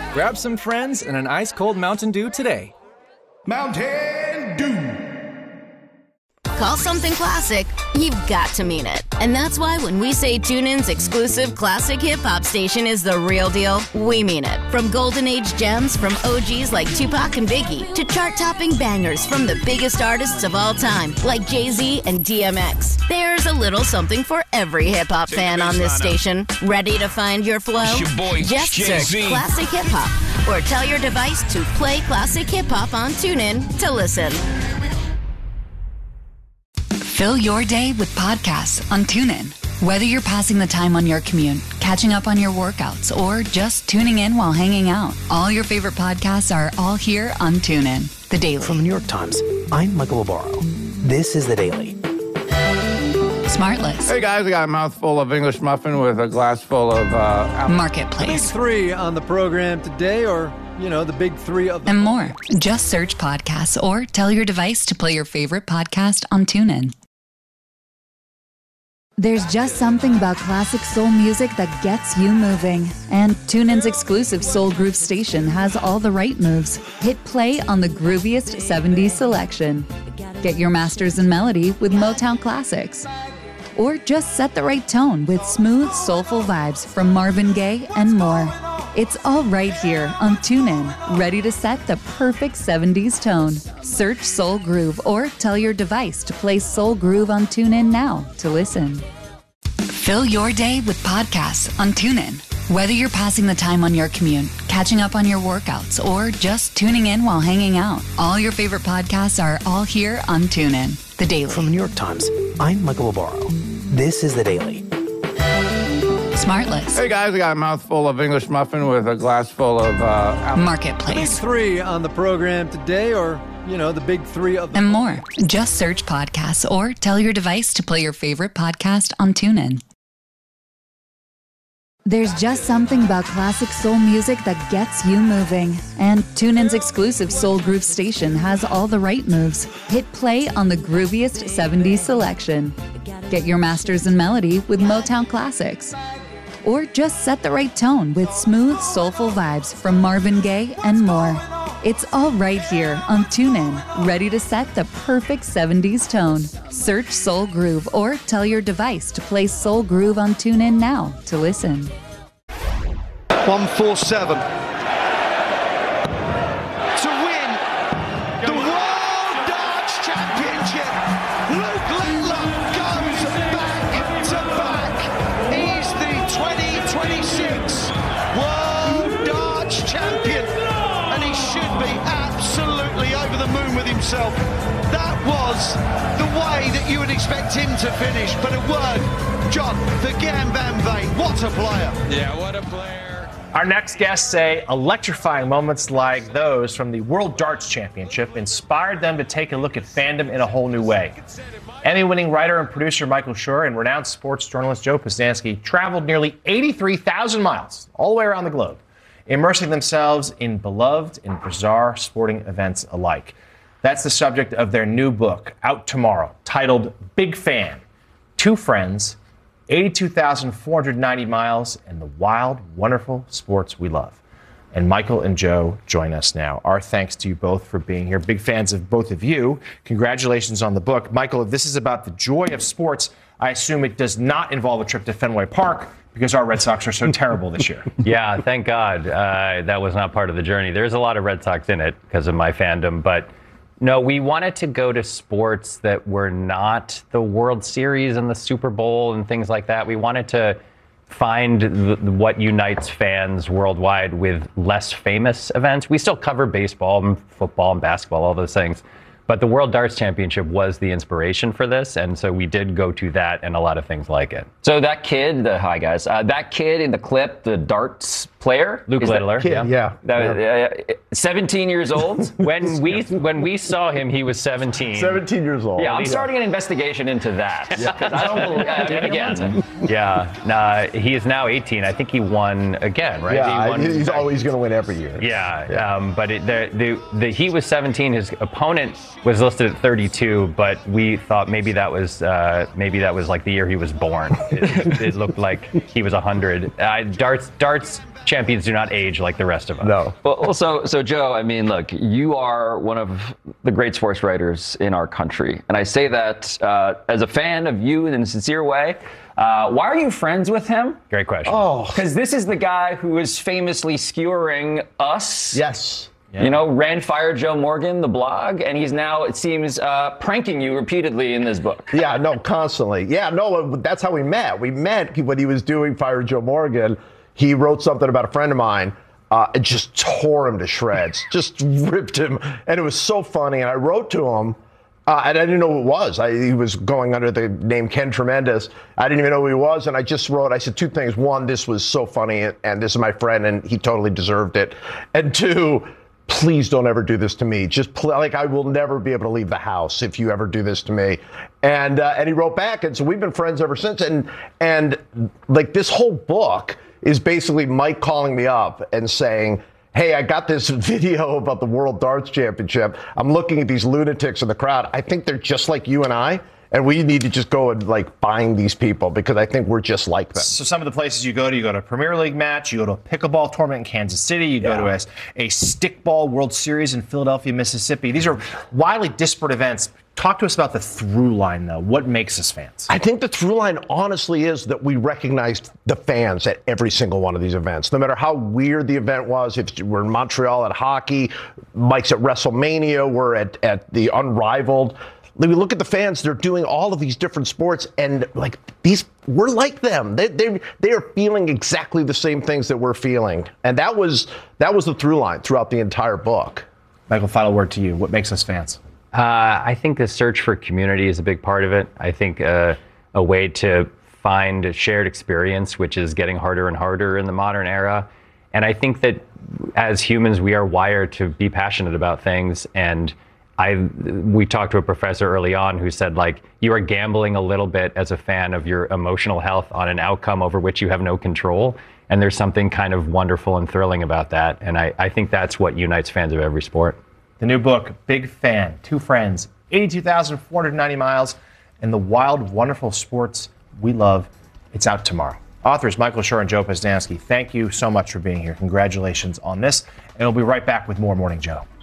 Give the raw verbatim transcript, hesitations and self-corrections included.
Grab some friends and an ice-cold Mountain Dew today. Mountain Dew. Call something classic, you've got to mean it. And that's why when we say TuneIn's exclusive classic hip-hop station is the real deal, we mean it. From golden age gems from O Gs like Tupac and Biggie to chart-topping bangers from the biggest artists of all time like Jay-Z and D M X. There's a little something for every hip-hop fan on this station. Ready to find your flow? It's your boy, Just Jay-Z. search Classic Hip-Hop or tell your device to play Classic Hip-Hop on TuneIn to listen. Fill your day with podcasts on TuneIn. Whether you're passing the time on your commute, catching up on your workouts, or just tuning in while hanging out, all your favorite podcasts are all here on TuneIn. The Daily. From the New York Times, I'm Michael Barbaro. This is The Daily. Smartless. Hey guys, I got a mouthful of English muffin with a glass full of uh, apple. Marketplace. Big three on the program today, or, you know, the big three of the... And more. Just search podcasts or tell your device to play your favorite podcast on TuneIn. There's just something about classic soul music that gets you moving. And TuneIn's exclusive Soul Groove station has all the right moves. Hit play on the grooviest seventies selection. Get your masters in melody with Motown classics. Or just set the right tone with smooth, soulful vibes from Marvin Gaye and more. It's all right here on TuneIn, ready to set the perfect seventies tone. Search Soul Groove or tell your device to play Soul Groove on TuneIn now to listen. Fill your day with podcasts on TuneIn. Whether you're passing the time on your commute, catching up on your workouts, or just tuning in while hanging out, all your favorite podcasts are all here on TuneIn. The Daily. From the New York Times, I'm Michael Barbaro. This is The Daily. Smartless. Hey guys, I got a mouthful of English muffin with a glass full of uh, apple. Big Marketplace. three on the program today, or, you know, the big three of the... And more. Just search podcasts or tell your device to play your favorite podcast on TuneIn. There's just something about classic soul music that gets you moving. And TuneIn's exclusive Soul Groove station has all the right moves. Hit play on the grooviest seventies selection. Get your masters in melody with Motown classics. Or just set the right tone with smooth, soulful vibes from Marvin Gaye and more. It's all right here on TuneIn, ready to set the perfect seventies tone. Search Soul Groove or tell your device to play Soul Groove on TuneIn now to listen. one four seven. To win the World Darts Championship, Luke Littler goes back to back. He's the twenty twenty-six World Darts Champion, and he should be absolutely over the moon with himself. That was the way that you would expect him to finish, but a word, John, for Gian Van Veen. What a player. Yeah, what a player. Our next guests say electrifying moments like those from the World Darts Championship inspired them to take a look at fandom in a whole new way. Emmy-winning writer and producer Michael Schur and renowned sports journalist Joe Posnanski traveled nearly eighty-three thousand miles all the way around the globe, immersing themselves in beloved and bizarre sporting events alike. That's the subject of their new book, out tomorrow, titled Big Fan, Two Friends, eighty-two thousand four hundred ninety miles, and the wild, wonderful sports we love. And Michael and Joe join us now. Our thanks to you both for being here. Big fans of both of you. Congratulations on the book. Michael, if this is about the joy of sports, I assume it does not involve a trip to Fenway Park because our Red Sox are so terrible this year. Yeah, thank God uh, that was not part of the journey. There's a lot of Red Sox in it because of my fandom, but no, we wanted to go to sports that were not the World Series and the Super Bowl and things like that. We wanted to find the, what unites fans worldwide with less famous events. We still cover baseball and football and basketball, all those things. But the World Darts Championship was the inspiration for this, and so we did go to that and a lot of things like it. So that kid, the, hi guys, uh, that kid in the clip, the darts player, Luke Littler, yeah, yeah, that, uh, seventeen years old. when we when we saw him, he was seventeen. seventeen years old. Yeah, I'm starting an investigation into that. Because I don't believe. Uh, again. Yeah, nah, he is now eighteen. I think he won again, right? Yeah, he won, he's always going to win every year. Yeah, yeah. Um, but it, the, the the he was seventeen. His opponent was listed at thirty-two, but we thought maybe that was uh, maybe that was like the year he was born. It, it looked like he was one hundred. Uh, darts darts champions do not age like the rest of us. No. Well, so, so Joe, I mean, look, you are one of the great sports writers in our country. And I say that uh, as a fan of you in a sincere way. Uh, why are you friends with him? Great question. Oh. Because this is the guy who is famously skewering us. Yes. Yeah. You know, ran Fire Joe Morgan, the blog, and he's now, it seems, uh, pranking you repeatedly in this book. Yeah, no, constantly. Yeah, no, that's how we met. We met when he was doing Fire Joe Morgan. He wrote something about a friend of mine uh, and just tore him to shreds, just ripped him. And it was so funny. And I wrote to him, uh, and I didn't know who it was. I, he was going under the name Ken Tremendous. I didn't even know who he was. And I just wrote, I said two things. One, this was so funny, and this is my friend, and he totally deserved it. And two, please don't ever do this to me. Just play, like I will never be able to leave the house if you ever do this to me. And uh, and he wrote back, and so we've been friends ever since. And and like this whole book is basically Mike calling me up and saying, hey, I got this video about the World Darts Championship. I'm looking at these lunatics in the crowd. I think they're just like you and I. And we need to just go and like find these people because I think we're just like them. So some of the places you go to, you go to a Premier League match, you go to a pickleball tournament in Kansas City, you go Yeah. to a, a stickball World Series in Philadelphia, Mississippi. These are wildly disparate events. Talk to us about the through line, though. What makes us fans? I think the through line honestly is that we recognized the fans at every single one of these events. No matter how weird the event was, if we're in Montreal at hockey, Mike's at WrestleMania, we're at, at the Unrivaled. We look at the fans, they're doing all of these different sports, and like these, we're like them. They they they are feeling exactly the same things that we're feeling. And that was that was the through line throughout the entire book. Michael, final word to you. What makes us fans? Uh, I think the search for community is a big part of it. I think uh, a way to find a shared experience, which is getting harder and harder in the modern era. And I think that as humans, we are wired to be passionate about things. And I, we talked to a professor early on who said, like, you are gambling a little bit as a fan of your emotional health on an outcome over which you have no control. And there's something kind of wonderful and thrilling about that. And I, I think that's what unites fans of every sport. The new book, Big Fan, Two Friends, eighty-two thousand four hundred ninety miles, and the wild, wonderful sports we love. It's out tomorrow. Authors Michael Schur and Joe Posnanski, thank you so much for being here. Congratulations on this. And we'll be right back with more Morning Joe.